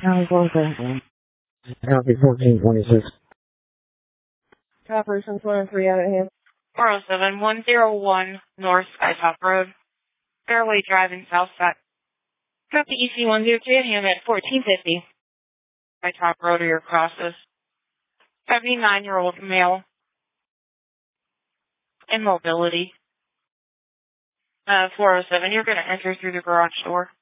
Copy 1426. Operation 23 out of hand. 407101 North Skytop Road. Fairway Drive in Southside. Copy EC103 at hand at 1450. Skytop Road or your crosses. 79-year-old male. In mobility. 407, you're going to enter through the garage door.